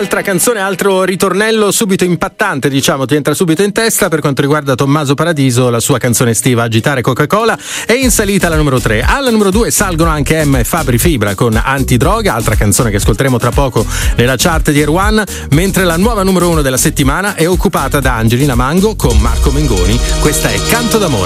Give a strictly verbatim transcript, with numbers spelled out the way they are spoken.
Altra canzone, altro ritornello subito impattante, diciamo, ti entra subito in testa per quanto riguarda Tommaso Paradiso, la sua canzone estiva Agitare Coca-Cola è in salita alla numero tre. Alla numero due salgono anche Emma e Fabri Fibra con Antidroga, altra canzone che ascolteremo tra poco nella chart di Air One, mentre la nuova numero uno della settimana è occupata da Angelina Mango con Marco Mengoni. Questa è Canto d'amore.